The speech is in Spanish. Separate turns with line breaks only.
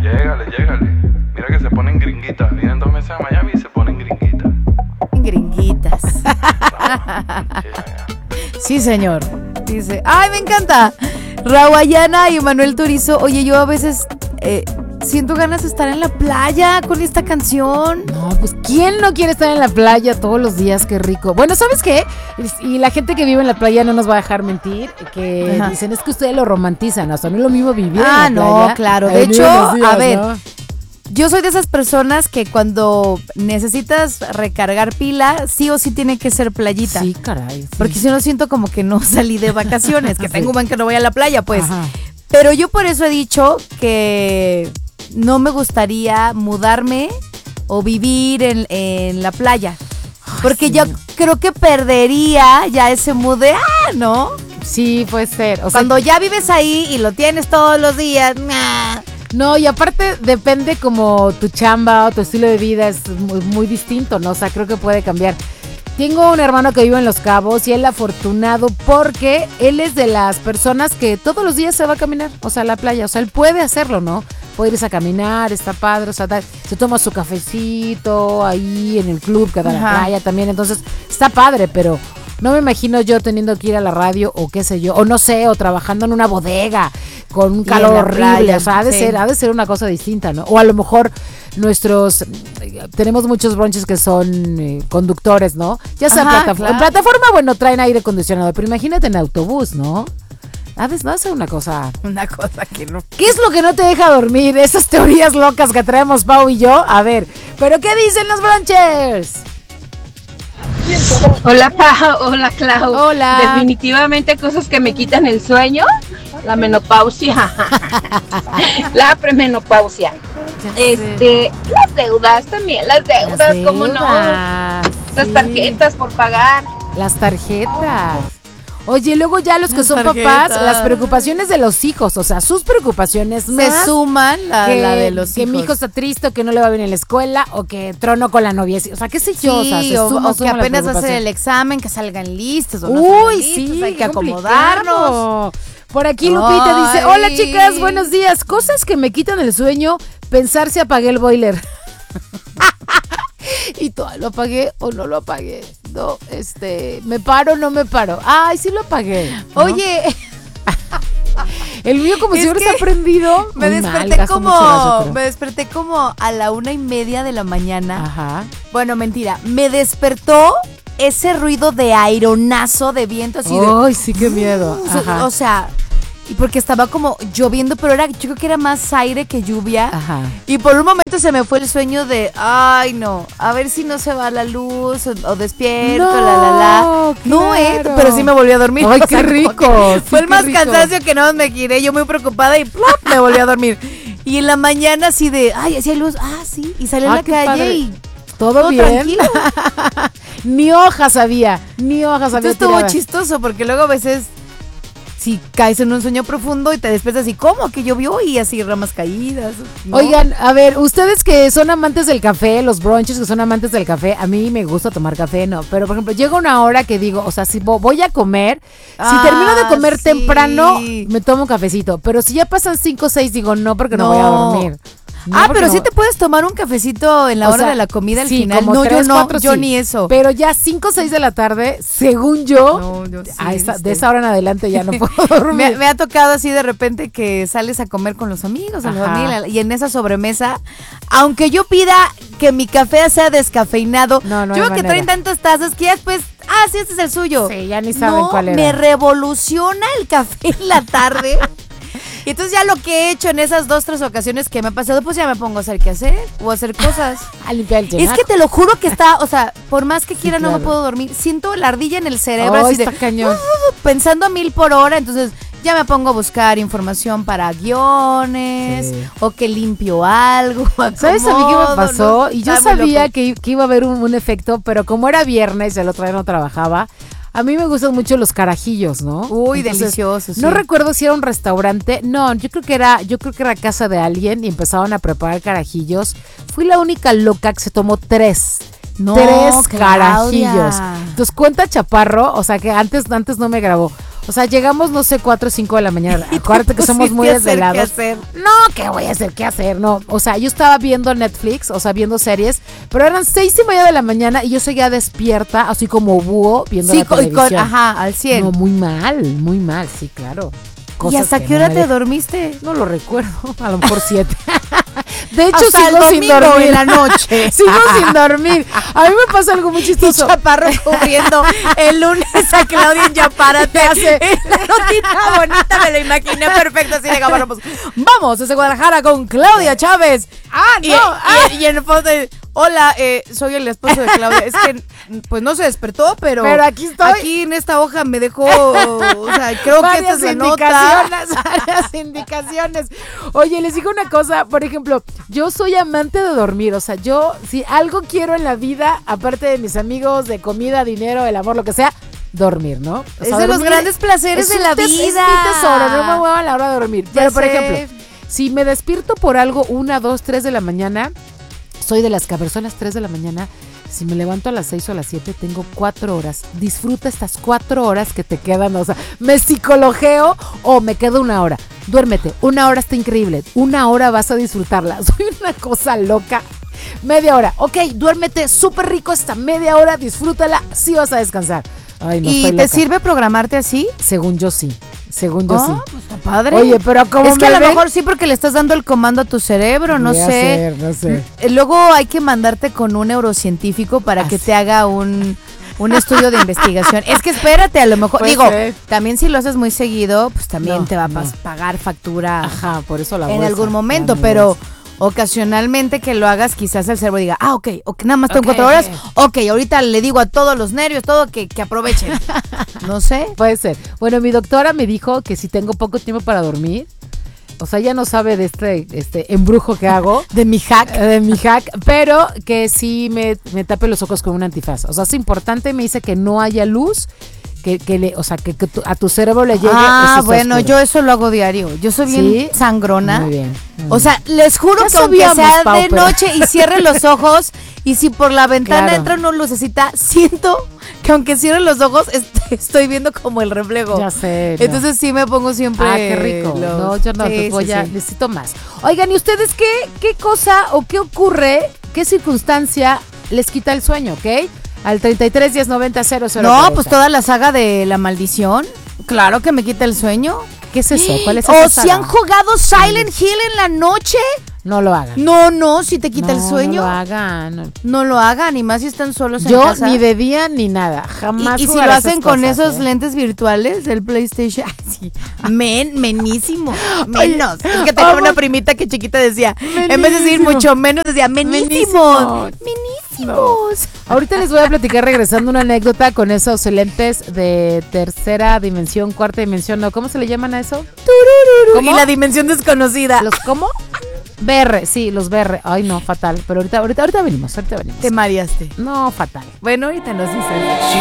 Llégale. Mira que se ponen gringuitas. Vienen 2 meses a Miami y se ponen gringuitas.
Gringuitas.
Sí, señor.
Dice, ¡ay, me encanta! Rawayana y Manuel Turizo. Oye, yo a veces siento ganas de estar en la playa con esta canción.
No, pues ¿quién no quiere estar en la playa todos los días? Qué rico. Bueno, ¿sabes qué? Y la gente que vive en la playa no nos va a dejar mentir, que
Ajá.
dicen, es que ustedes lo romantizan, hasta no es lo mismo vivir en la playa.
No, claro. De
a
hecho,
vivir los días,
a ver,
¿no?
yo soy de esas personas que cuando necesitas recargar pila, sí o sí tiene que ser playita.
Sí, caray. Sí.
Porque si no siento como que no salí de vacaciones, que
Sí.
tengo un buen que no voy a la playa, pues.
Ajá.
Pero yo por eso he dicho que no me gustaría mudarme o vivir en la playa. Porque
sí.
yo creo que perdería ya ese mood de, ¿no?
Sí, puede ser. O sea,
Cuando ya vives ahí y lo tienes todos los días, ¡nah!
no, y aparte depende como tu chamba o tu estilo de vida es muy, muy distinto, ¿no? O sea, creo que puede cambiar. Tengo un hermano que vive en Los Cabos y él afortunado porque él es de las personas que todos los días se va a caminar, o sea, a la playa, o sea, él puede hacerlo, ¿no? Puede irse a caminar, está padre, o sea, se toma su cafecito ahí en el club que da a la
Ajá.
playa también, entonces está padre, pero no me imagino yo teniendo que ir a la radio o qué sé yo, o no sé, o trabajando en una bodega con un
Y
calor
en la
horrible,
playa,
o sea, ha de ser una cosa distinta, ¿no? O a lo mejor tenemos muchos brunches que son conductores, ¿no? Ya sea
Ajá,
en plataforma, bueno, traen aire acondicionado, pero imagínate en autobús, ¿no? Va a ser una cosa.
Una cosa que no.
¿Qué es lo que no te deja dormir? Esas teorías locas que traemos Pau y yo. A ver, ¿pero qué dicen los brunchers?
Hola Pau, hola Clau.
Hola.
Definitivamente cosas que me quitan el sueño. La menopausia. La premenopausia. Las deudas también, las deudas, ¿cómo no? Las
sí.
tarjetas por pagar.
Las tarjetas. Oye, luego ya los que
Las
son
tarjetas.
papás, las preocupaciones de los hijos, o sea, sus preocupaciones
Se
más
suman la de los
que mi hijo está triste, o que no le va bien en la escuela, o que trono con la novia, o sea, qué sé yo, o sea, se
o
suman
que
las
apenas hacen el
preocupaciones.
examen, que salgan listos. O no salgan
Uy,
listos,
sí,
hay que
qué
acomodarnos.
complicado. Por aquí Lupita dice,
Ay.
hola chicas, buenos días. Cosas que me quitan el sueño, pensar si apagué el boiler. Y todo, ¿lo apagué o no lo apagué? No, ¿me paro o no me paro? Ay, sí lo apagué, ¿no?
Oye,
El mío como
Es
si ahora
que
está prendido.
me
Muy mal,
desperté
gasta mucho gas, yo creo.
me desperté como a la 1:30 de la mañana.
Ajá.
Bueno, mentira, me despertó ese ruido de aironazo de viento así de.
Ay, sí, qué miedo. Ajá.
O sea, y porque estaba como lloviendo, pero yo creo que era más aire que lluvia.
Ajá.
Y por un momento se me fue el sueño de, ay no, a ver si no se va la luz o despierto,
No,
No,
claro.
pero sí me volví a dormir.
Ay,
O
qué
sea, como
rico,
que
sí,
fue el
qué
más
rico.
cansancio que no me giré, yo muy preocupada y ¡plop! Me volví a dormir. Y en la mañana así de, ay, así hay luz, sí, y salí a la
qué
calle
padre.
y
¿Todo bien?
tranquilo.
Ni hojas había,
Entonces estuvo
tiradas.
chistoso porque luego a veces si caes en un sueño profundo y te despiertas y ¿cómo? Que llovió y así ramas caídas. ¿no?
Oigan, a ver, ustedes que son amantes del café, los brunches que son amantes del café, a mí me gusta tomar café, no, pero por ejemplo, llega una hora que digo, o sea, si voy a comer, si termino de comer
sí.
temprano, me tomo un cafecito, pero si ya pasan 5 o 6, digo, no, porque no voy a dormir. No, porque
pero
no-
sí te puedes tomar un cafecito en la
o
hora
sea,
de la comida al
sí,
final.
como
No,
3,
yo
4,
yo
sí.
ni eso.
Pero ya 5 o 6 de la tarde, según yo,
No, yo sí,
de esa hora en adelante ya no puedo dormir.
me ha tocado así de repente que sales a comer con los amigos, a la
Ajá.
familia, y en esa sobremesa, aunque yo pida que mi café sea descafeinado,
No, no
yo
hay
veo que
manera.
traen tantas tazas que ya después, sí, este es el suyo.
Sí, ya ni saben
No,
cuál era.
me revoluciona el café en la tarde. Y entonces ya lo que he hecho en esas 2, 3 ocasiones que me ha pasado, pues ya me pongo a hacer qué hacer o a hacer cosas.
A limpiar el
Es
chenaco.
que te lo juro que está, o sea, por más que quiera no
claro.
me puedo dormir. Siento la ardilla en el cerebro
Ay,
así de
está cañón.
pensando a 1000 por hora, entonces ya me pongo a buscar información para guiones
Sí.
o que limpio algo.
¿Sabes a mí qué me
acomodo,
pasó?
no,
Y yo
está muy
sabía
loco.
que iba a haber un efecto, pero como era viernes y el otro día no trabajaba, a mí me gustan mucho los carajillos, ¿no?
Uy,
Entonces,
delicioso, sí.
No recuerdo si era un restaurante, no, yo creo que era casa de alguien y empezaban a preparar carajillos. Fui la única loca que se tomó 3.
No,
3
Claudia.
carajillos. Entonces cuenta Chaparro, o sea que antes no me grabó. O sea, llegamos, no sé, 4 o 5 de la mañana. Acuérdate que somos muy desvelados. No, ¿qué voy a hacer? ¿Qué hacer? No, o sea, yo estaba viendo Netflix, o sea, viendo series, pero eran 6:30 de la mañana y yo seguía despierta, así como búho, viendo la televisión.
Ajá, al 100.
No, muy mal, sí, claro.
¿Y hasta qué hora te dormiste?
No lo recuerdo, a lo mejor 7. De hecho,
hasta
sigo sin dormir
en la noche.
Sigo sin dormir. A mí me pasa algo muy chistoso.
Y Chaparro cubriendo el lunes a Claudia en Yapárate. Hace la notita bonita, me lo imaginé perfecto así de cámara. Pues, vamos desde Guadalajara con Claudia Chávez. Y en el fondo hola, soy el esposo de Claudia. Es que, pues no se despertó, pero
aquí estoy.
Aquí en esta hoja me dejó, o sea, creo que esta es la nota.
Varias indicaciones. Oye, les digo una cosa, por ejemplo, yo soy amante de dormir, o sea, yo, si algo quiero en la vida, aparte de mis amigos, de comida, dinero, el amor, lo que sea, dormir, ¿no? O sea,
es de los grandes placeres de la vida.
Es mi tesoro, no me muevo a la hora de dormir. Pero, por ejemplo, si me despierto por algo 1, 2, 3 de la mañana, soy de las que a las 3 de la mañana, si me levanto a las 6 o a las 7, tengo 4 horas. Disfruta estas 4 horas que te quedan, o sea, me psicologeo o me quedo 1 hora. Duérmete, 1 hora está increíble, 1 hora vas a disfrutarla. Soy una cosa loca. Media hora, ok, duérmete súper rico esta media hora, disfrútala, sí vas a descansar. Ay, no,
¿Y te sirve programarte así?
Según yo sí. Según yo sí.
Pues está padre.
Oye, pero como
es que a lo mejor sí, porque le estás dando el comando a tu cerebro, no sé.
No sé.
Luego hay que mandarte con un neurocientífico para que te haga un estudio de investigación. Es que espérate, a lo mejor, también si lo haces muy seguido, pues también te va a pagar factura.
Ajá, por eso la
en algún momento, pero ocasionalmente que lo hagas, quizás el cerebro diga, ok, nada más tengo 4 horas, ok, ahorita le digo a todos los nervios, todo que aprovechen. No sé.
Puede ser. Bueno, mi doctora me dijo que si tengo poco tiempo para dormir, o sea, ella no sabe de este embrujo que hago.
De mi hack,
pero que sí me tape los ojos con un antifaz. O sea, es importante, me dice que no haya luz, que a tu cerebro le llegue.
Bueno, yo eso lo hago diario. Yo soy bien sangrona.
Muy bien.
O sea, les juro que aunque sea de noche y cierre los ojos, y si por la ventana entra una lucecita, siento que aunque cierre los ojos, estoy viendo como el reflejo.
Ya sé.
Entonces sí me pongo siempre.
Qué rico. No, yo no, necesito más. Oigan, ¿y ustedes qué cosa o qué ocurre, qué circunstancia les quita el sueño, ok? Al 33 10 90 00.
No, pues toda la saga de La Maldición. Claro que me quita el sueño.
¿Qué es eso? ¿Cuál es esa saga?
¿O si han jugado Silent Hill en la noche?
No lo hagan.
No, si te quita el sueño.
No lo hagan.
No lo hagan, y más si están solos en casa.
Yo ni de día ni nada, jamás.
Y si lo hacen con esos lentes virtuales del PlayStation, sí. Menísimo. Menos. Es que tenía una primita que chiquita decía, en vez de decir mucho menos, decía menísimos. Menísimos.
Ahorita les voy a platicar, regresando, una anécdota con esos lentes de tercera dimensión, cuarta dimensión, ¿no? ¿Cómo se le llaman a eso?
¿Cómo? Y la dimensión desconocida.
¿Cómo? VR, sí, los VR. Ay, no, fatal. Pero ahorita venimos.
Te mareaste.
No, fatal.
Bueno, ahorita nos dices.